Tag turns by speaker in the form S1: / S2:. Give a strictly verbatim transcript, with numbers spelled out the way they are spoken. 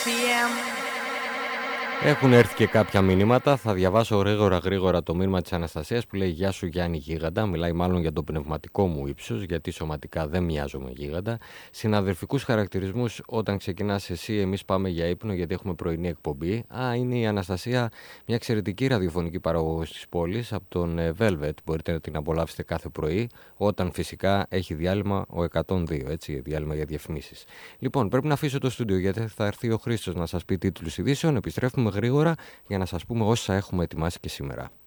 S1: Έχουν έρθει και κάποια μηνύματα. Θα διαβάσω γρήγορα γρήγορα το μήνυμα της Αναστασίας που λέει: Γεια σου Γιάννη Γίγαντα. Μιλάει μάλλον για το πνευματικό μου ύψος, γιατί σωματικά δεν μοιάζομαι γίγαντα. Συναδελφικούς χαρακτηρισμούς: όταν ξεκινάς εσύ, εμείς πάμε για ύπνο, γιατί έχουμε πρωινή εκπομπή. Α, είναι η Αναστασία, μια εξαιρετική ραδιοφωνική παραγωγός της πόλης, από τον Velvet. Μπορείτε να την απολαύσετε κάθε πρωί, όταν φυσικά έχει διάλειμμα ο εκατόν δύο, έτσι, διάλειμμα για διαφημίσεις. Λοιπόν, πρέπει να αφήσω το στούντιο, γιατί θα έρθει ο Χρήστος να σας πει τίτλους ειδήσεων. Επιστρέφουμε γρήγορα για να σας πούμε όσα έχουμε ετοιμάσει και σήμερα.